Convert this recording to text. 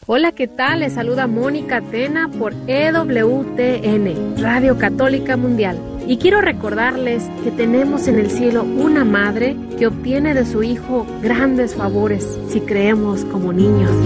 Hola, ¿qué tal? Les saluda Mónica Tena por EWTN, Radio Católica Mundial. Y quiero recordarles que tenemos en el cielo una madre que obtiene de su hijo grandes favores si creemos como niños.